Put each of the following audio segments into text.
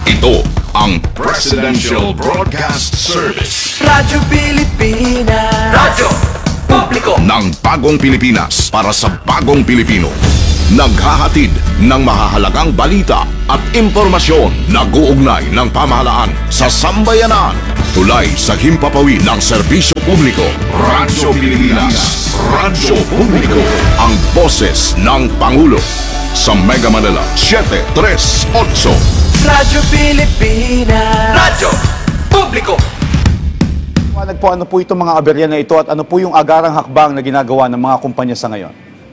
Ito ang Presidential Broadcast Service. Radyo Pilipinas. Radyo Publiko Ng bagong Pilipinas para sa bagong Pilipino. Naghahatid ng mahahalagang balita at impormasyon na guugnay ng pamahalaan sa sambayanan. Tulay sa himpapawid ng serbisyo publiko. Radyo Pilipinas. Radyo Publiko. Ang boses ng Pangulo. Sa Mega Manila 738. Radyo Pilipinas. Radyo Publiko. Ano po itong mga aberya na ito at ano po yung agarang hakbang na ginagawa ng mga kumpanya sa ngayon?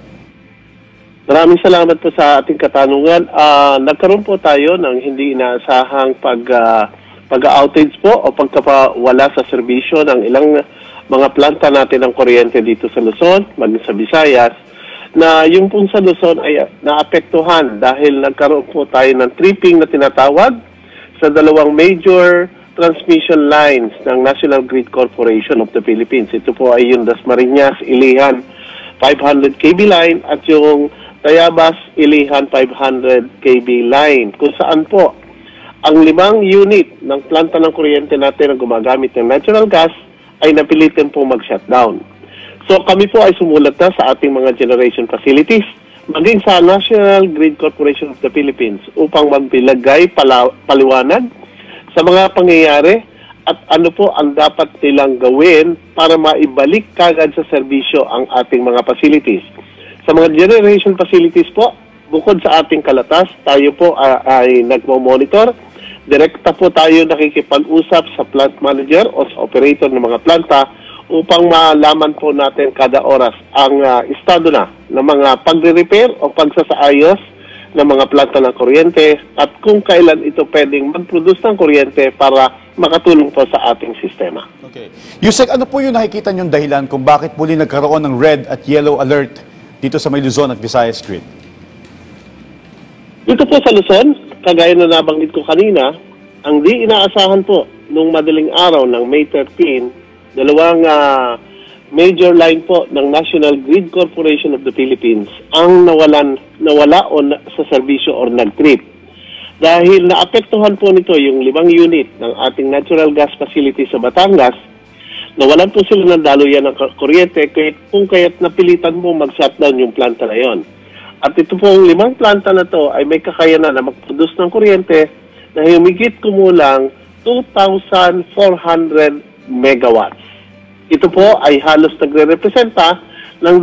Maraming salamat po sa ating katanungan. Nagkaroon po tayo ng hindi inaasahang pag-outage po o pagkapawala sa serbisyo ng ilang mga planta natin ng kuryente dito sa Luzon, maging sa Visayas, na yung pong sa Luzon ay naapektuhan dahil nagkaroon po tayo ng tripping na tinatawag sa dalawang major transmission lines ng National Grid Corporation of the Philippines. Ito po ay yung Dasmariñas, Ilihan 500 kV line at yung Tayabas, Ilihan 500 kV line, kung saan po ang 5 unit ng planta ng kuryente natin na gumagamit ng natural gas ay napilitin po mag-shutdown. So kami po ay sumulat na sa ating mga generation facilities, maging sa National Grid Corporation of the Philippines upang magbilagay paliwanag sa mga pangyayari at ano po ang dapat nilang gawin para maibalik kagad sa serbisyo ang ating mga facilities. Sa mga generation facilities po, bukod sa ating kalatas, tayo po ay nagmo-monitor. Direkta po tayo nakikipag-usap sa plant manager o sa operator ng mga planta upang malaman po natin kada oras ang estado na ng mga pagre-repair o pagsasaayos ng mga planta ng kuryente at kung kailan ito pwedeng mag-produce ng kuryente para makatulong po sa ating sistema. Okay. Yusek, ano po yung nakikita niyong dahilan kung bakit muli nagkaroon ng red at yellow alert dito sa may Luzon at Visayas Grid? Dito po sa Luzon, kagaya na nabanggit ko kanina, ang di inaasahan po nung madaling araw ng May 13, dalawang major line po ng National Grid Corporation of the Philippines ang nawala o sa serbisyo or nag-trip. Dahil naapektuhan po nito yung 5 unit ng ating natural gas facility sa Batangas, nawalan po sila ng daluyan ng kuryente kung kaya't napilitan po mag-shutdown yung planta na yon. At ito pong 5 planta na to ay may kakayanan na mag-produce ng kuryente na humigit kumulang 2,400 megawatts. Ito po ay halos nagre-representa ng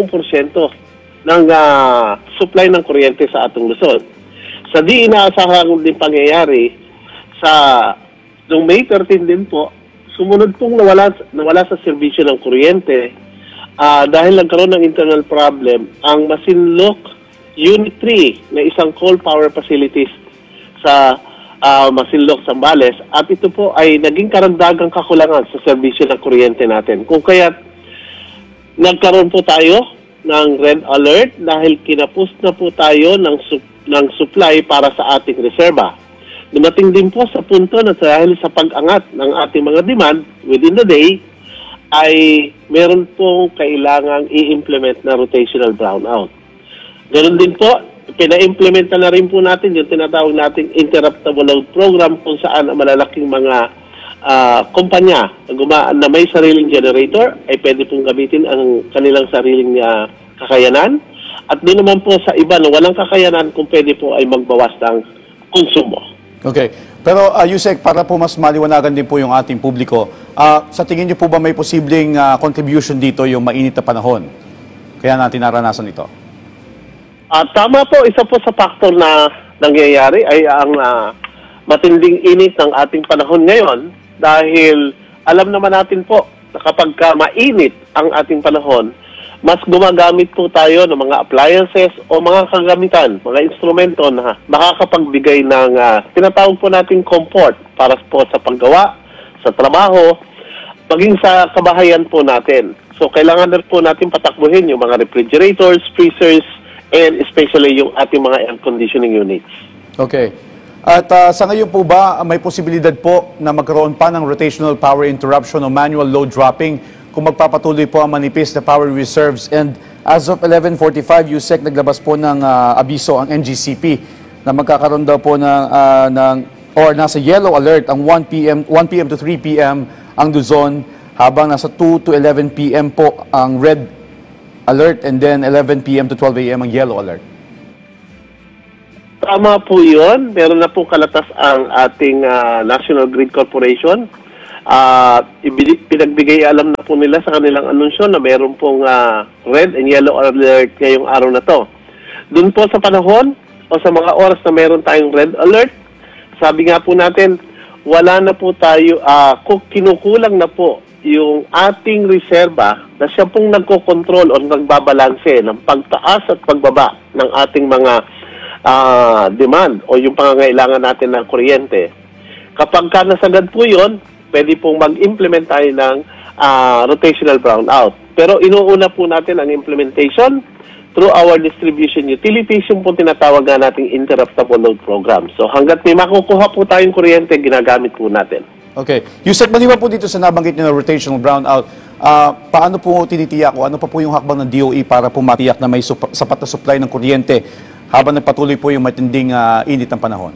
20% ng supply ng kuryente sa atong Luzon. Sa di inaasahang din pangyayari, noong May 13 din po, sumunod pong nawala sa serbisyo ng kuryente dahil nagkaroon ng internal problem ang Masinloc Unit 3 na isang coal power facilities sa Masinloc, Zambales, at ito po ay naging karagdagang kakulangan sa serbisyo ng kuryente natin. Kung kaya nagkaroon po tayo ng red alert dahil kinapos na po tayo ng supply para sa ating reserba. Dumating din po sa punto na dahil sa pag-angat ng ating mga demand within the day, ay meron pong kailangang i-implement na rotational brownout. Ganon din po, pina-implementa na rin po natin yung tinatawag nating interruptible load program kung saan ang malalaking mga kumpanya na may sariling generator ay pwede pong gamitin ang kanilang sariling kakayanan. At doon naman po sa iba na walang kakayanan kung pwede po ay magbawas ng konsumo. Okay. Pero Yusek, para po mas maliwanagan din po yung ating publiko, sa tingin niyo po ba may posibleng contribution dito yung mainit na panahon? Kaya natin naranasan ito. Tama po, isa po sa factor na nangyayari ay ang matinding init ng ating panahon ngayon dahil alam naman natin po na kapag mainit ang ating panahon, mas gumagamit po tayo ng mga appliances o mga kagamitan, mga instrumento na makakapagbigay ng tinatawag po nating comfort para po sa paggawa, sa trabaho, maging sa kabahayan po natin. So kailangan na po natin patakbuhin yung mga refrigerators, freezers, and especially yung ating mga air conditioning units. Okay. At sa ngayon po ba, may posibilidad po na magkaroon pa ng rotational power interruption o manual load dropping kung magpapatuloy po ang manipis na power reserves? And as of 11:45, USEC naglabas po ng abiso ang NGCP na magkakaroon daw po ng or nasa yellow alert ang 1 p.m. to 3 p.m. ang Luzon, habang nasa 2 to 11 p.m. po ang red alert, and then 11 p.m. to 12 a.m. ang yellow alert. Tama po yun. Meron na po kalatas ang ating National Grid Corporation. Pinagbigay alam na po nila sa kanilang anunsyo na meron pong red and yellow alert ngayong araw na to. Doon po sa panahon o sa mga oras na meron tayong red alert, sabi nga po natin, wala na po tayo, kinukulang na po yung ating reserba na siya pong nagkokontrol o nagbabalanse ng pagtaas at pagbaba ng ating mga demand o yung pangangailangan natin ng kuryente. Kapag ka nasagad po yun, pwede pong mag-implement tayo ng rotational brownout. Pero inuuna po natin ang implementation through our distribution utilities, yung po tinatawag nga nating interruptible load program. So hanggat may makukuha po tayong kuryente, ginagamit po natin. Okay. Yusek, maliban po dito sa nabanggit niyo na rotational brownout, paano po tinitiyak o ano pa po yung hakbang ng DOE para po matiyak na may sapat na supply ng kuryente habang nagpatuloy po yung matinding init ng panahon?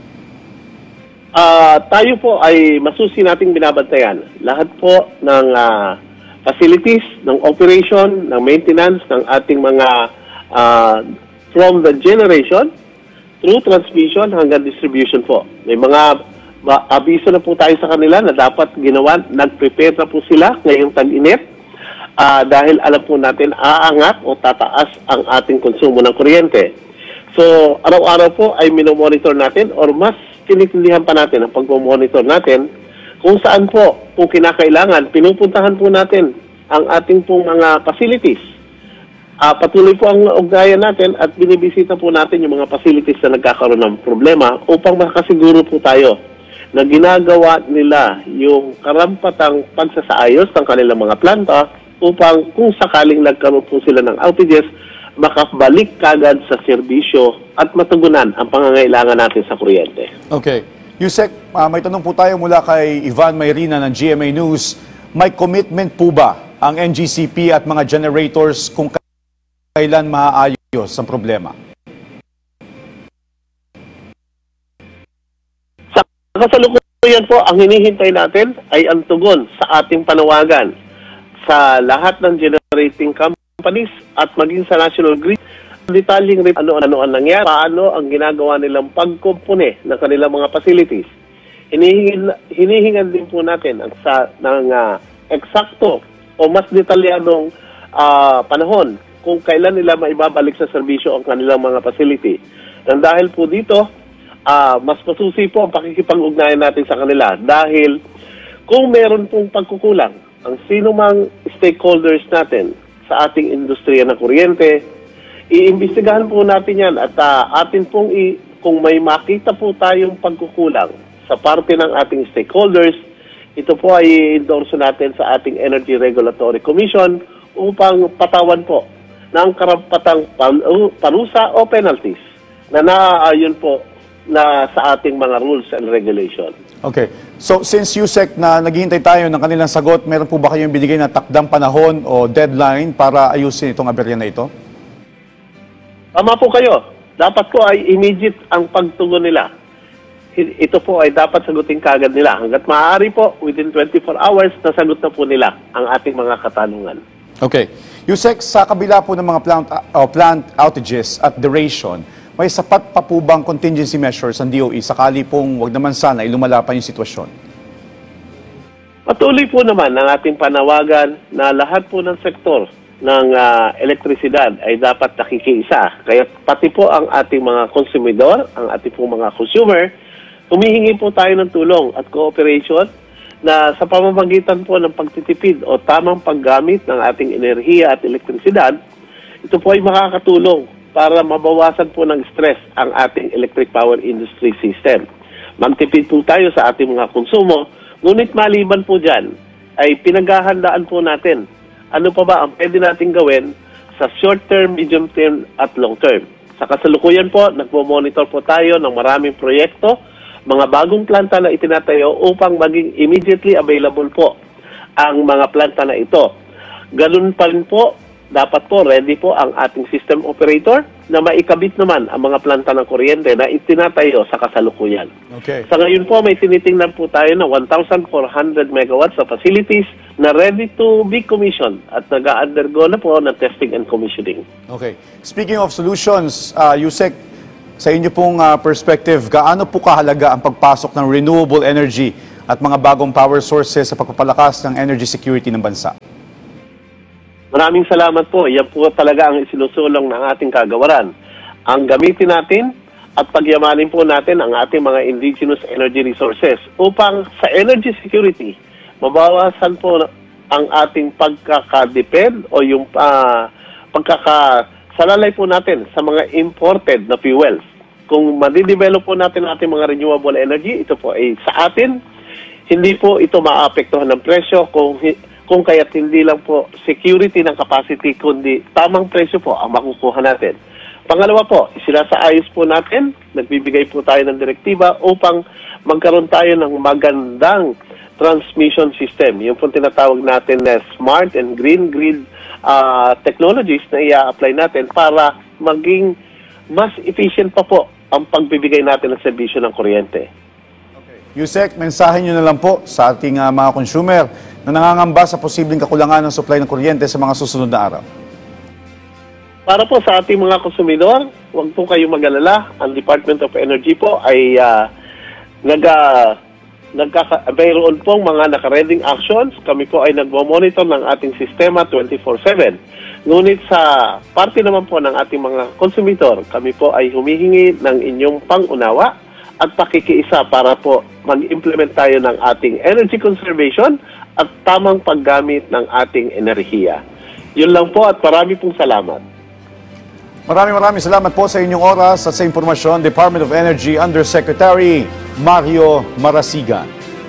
Tayo po ay masusi nating binabantayan. Lahat po ng facilities, ng operation, ng maintenance, ng ating mga from the generation through transmission hanggang distribution po. May mga abiso na po tayo sa kanila na dapat ginawa, nag-prepare na po sila ngayong tag-init dahil alam po natin aangat o tataas ang ating konsumo ng kuryente. So, araw-araw po ay minomonitor natin or mas tinitindihan pa natin ang pag-monitor natin kung saan po, kung kinakailangan, pinupuntahan po natin ang ating pong mga facilities. Patuloy po ang ugnayan natin at binibisita po natin yung mga facilities na nagkakaroon ng problema upang makasiguro po tayo na ginagawa nila yung karampatang pagsasaayos ng kanilang mga planta upang kung sakaling nagkaroon po sila ng outages, makabalik kagad sa serbisyo at matugunan ang pangangailangan natin sa kuryente. Okay. Yusek, may tanong po tayo mula kay Ivan Mayrina ng GMA News. May commitment po ba ang NGCP at mga generators kung kailan maaayos ang problema? Sa kasalukuyan po, ang hinihintay natin ay ang tugon sa ating panawagan sa lahat ng generating companies at maging sa National Grid. Detalyeng rin ano ang nangyari, paano ang ginagawa nilang pagkumpune ng kanilang mga facilities. Hinihingan din po natin ng eksakto o mas detalyadong panahon kung kailan nila maibabalik sa serbisyo ang kanilang mga facility. Nang dahil po dito, mas masusi po ang pakikipag-ugnayan natin sa kanila dahil kung meron pong pagkukulang ang sino mang stakeholders natin sa ating industriya ng kuryente, iimbestigahan po natin yan at atin pong kung may makita po tayong pagkukulang sa parte ng ating stakeholders, ito po ay i-endorse natin sa ating Energy Regulatory Commission upang patawan po ng karapatang parusa o penalties na naaayon po na sa ating mga rules and regulation. Okay. So, since Yusek na naghihintay tayo ng kanilang sagot, meron po ba kayong binigay na takdang panahon o deadline para ayusin itong aberya na ito? Tama po kayo. Dapat po ay immediate ang pagtugon nila. Ito po ay dapat sagutin kagad nila. Hanggat maaari po, within 24 hours, nasagot na po nila ang ating mga katanungan. Okay. Yusek, sa kabila po ng mga plant outages at duration, may sapat pa po bang contingency measures ang DOE sakali pong wag naman sana lumala pa yung sitwasyon? Patuloy po naman ang ating panawagan na lahat po ng sektor ng elektrisidad ay dapat nakikiisa. Kaya pati po ang ating mga konsumidor, ang ating po mga consumer, humihingi po tayo ng tulong at cooperation na sa pamamagitan po ng pagtitipid o tamang paggamit ng ating enerhiya at elektrisidad, ito po ay makakatulong para mabawasan po ng stress ang ating electric power industry system. Magtipid po tayo sa ating mga konsumo, ngunit maliban po dyan, ay pinaghahandaan po natin ano pa ba ang pwede natin gawin sa short term, medium term at long term. Sa kasalukuyan po, nagpo-monitor po tayo ng maraming proyekto, mga bagong planta na itinatayo upang maging immediately available po ang mga planta na ito. Ganun pa rin po, dapat po ready po ang ating system operator na maikabit naman ang mga planta ng kuryente na itinatayo sa kasalukuyan. Okay. Sa ngayon po, may tinitingnan po tayo na 1,400 megawatts na facilities na ready to be commissioned at nag-undergo na po ng testing and commissioning. Okay. Speaking of solutions, Yusek, sa inyo pong perspective, gaano po kahalaga ang pagpasok ng renewable energy at mga bagong power sources sa pagpapalakas ng energy security ng bansa? Maraming salamat po. Yan po talaga ang isinusulong ng ating kagawaran. Ang gamitin natin at pagyamanin po natin ang ating mga indigenous energy resources upang sa energy security, mabawasan po ang ating pagkakadepend o yung pagkakasalalay po natin sa mga imported na fuels. Kung madidevelop po natin ating mga renewable energy, ito po ay sa atin, hindi po ito maapektuhan ng presyo kung kaya't hindi lang po security ng capacity, kundi tamang presyo po ang makukuha natin. Pangalawa po, isinasaayos po natin, nagbibigay po tayo ng direktiba upang magkaroon tayo ng magandang transmission system. Yung po tinatawag natin na smart and green grid technologies na i-apply natin para maging mas efficient pa po ang pagbibigay natin ng serbisyo ng kuryente. Yusek, mensahe nyo na lang po sa ating mga consumer na nangangamba sa posibleng kakulangan ng supply ng kuryente sa mga susunod na araw. Para po sa ating mga konsumidor, huwag po kayong mag-alala. Ang Department of Energy po ay mayroon pong mga nakareading actions. Kami po ay nagmo-monitor ng ating sistema 24/7. Ngunit sa parte naman po ng ating mga konsumidor, kami po ay humihingi ng inyong pangunawa at pakikiisa para po mag-implement tayo ng ating energy conservation at tamang paggamit ng ating enerhiya. Yun lang po at marami pong salamat. Maraming salamat po sa inyong oras at sa impormasyon, Department of Energy Undersecretary Mario Marasigan.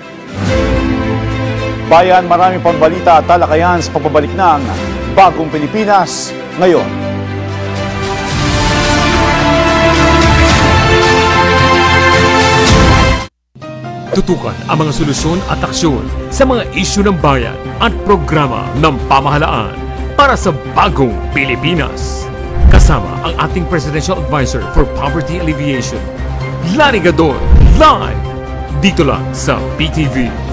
Bayan, maraming pang balita at talakayan sa pagbabalik ng Bagong Pilipinas ngayon. Tutukan ang mga solusyon at aksyon sa mga isyu ng bayan at programa ng pamahalaan para sa bagong Pilipinas. Kasama ang ating Presidential Advisor for Poverty Alleviation, Lani Gadon, live dito lang sa PTV.